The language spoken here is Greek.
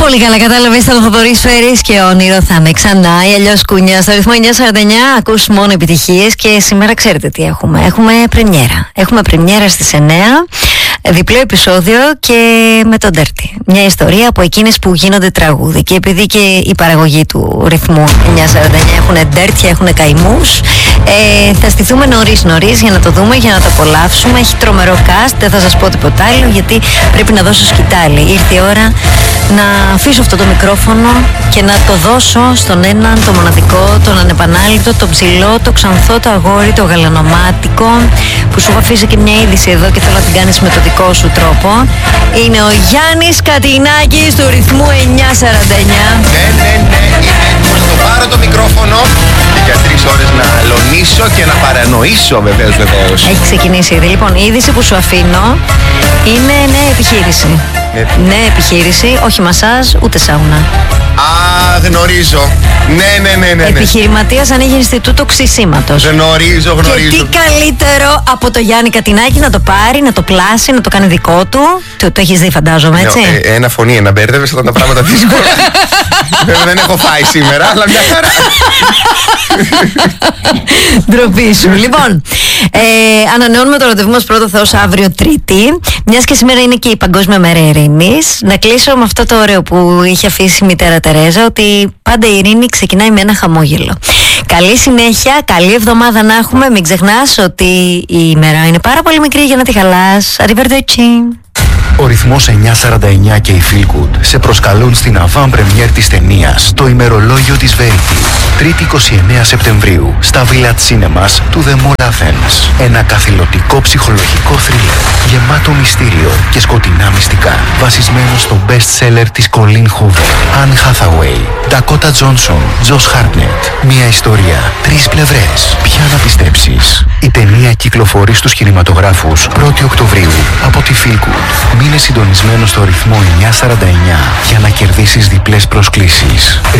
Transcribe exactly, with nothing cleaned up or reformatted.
Πολύ καλά κατάλαβες, ήταν ο Θοδωρής Φέρης και όνειρο θα είναι ξανά ή αλλιώς Κούνια. Στο ρυθμό εννιά σαράντα εννιά ακούς μόνο επιτυχίες και σήμερα ξέρετε τι έχουμε. Έχουμε πρεμιέρα. Έχουμε πρεμιέρα στις εννιά, διπλό επεισόδιο και με τον Dirty. Μια ιστορία από εκείνες που γίνονται τραγούδι. Και επειδή και η παραγωγή του ρυθμού εννιά σαράντα εννιά έχουν Dirty, έχουν καημούς, ε, θα στηθούμε νωρίς νωρίς για να το δούμε, για να το απολαύσουμε. Έχει τρομερό cast, δεν θα σας πω τίποτα άλλο γιατί πρέπει να δώσω σκητάλη. Ήρθε η ώρα να αφήσω αυτό το μικρόφωνο και να το δώσω στον έναν, το μοναδικό, τον ανεπανάληπτο, το ψηλό, το ξανθό, το αγόρι, το γαλανομάτικο, που σου έχω αφήσει και μια είδηση εδώ και θέλω να την κάνεις με το δικό σου τρόπο. Είναι ο Γιάννης Κατινάκης του ρυθμού εννιά σαράντα εννιά. Ναι, ναι, ναι, είμαι έτοιμος να το πάρω το μικρόφωνο και για τρεις ώρες να αλωνίσω και να παρανοήσω, βεβαίως, βεβαίως. Έχει ξεκινήσει ήδη. Λοιπόν, η είδηση που σου αφήνω είναι νέα επιχείρηση. Ναι. Νέα επιχείρηση, όχι μασάζ, ούτε σάουνα. Α, γνωρίζω. Ναι, ναι, ναι, ναι. Επιχειρηματίας ανοίγει Ινστιτούτο Ξυσίματος. Γνωρίζω, γνωρίζω. Και τι καλύτερο από το Γιάννη Κατινάκη να το πάρει, να το πλάσει, να το κάνει δικό του. Το, το έχεις δει, φαντάζομαι, έτσι. Ναι, ε, ένα φωνή, ένα μπέρδευες, όταν τα πράγματα δύσκολα. Βέβαια δεν έχω φάει σήμερα, αλλά μια χαρά. Ντροπή σου. Λοιπόν, ε, ανανεώνουμε το ραντεβού μας πρώτο Θεός αύριο Τρίτη. Μιας και σήμερα είναι και η Παγκόσμια Μέρα Ειρήνης. Να κλείσω με αυτό το ωραίο που είχε αφήσει η μητέρα Τερέζα, ότι πάντα η ειρήνη ξεκινάει με ένα χαμόγελο. Καλή συνέχεια, καλή εβδομάδα να έχουμε. Μην ξεχνάς ότι η ημέρα είναι πάρα πολύ μικρή για να τη χαλάς. Arrivederci. Ο ρυθμός εννιά σαράντα εννιά και η Feel Good σε προσκαλούν στην avant premiere της ταινίας «Το ημερολόγιο της Verity». Τρίτη εικοστή ενάτη Σεπτεμβρίου στα Village Cinemas του The Mall Athens. Ένα καθηλωτικό ψυχολογικό θρίλερ γεμάτο μυστήριο και σκοτεινά μυστικά, βασισμένο στο best seller της Colleen Hoover, Anne Hathaway, Dakota Johnson, Josh Hartnett. Μια ιστορία, τρεις πλευρές. Ποια να πιστέψεις? Η ταινία κυκλοφορεί στους κινηματογράφους πρώτη Οκτωβρίου από τη Feel Good. Μείνε συντονισμένο στο ρυθμό εννιά σαράντα εννιά για να κερδίσεις διπλές προσκλήσεις.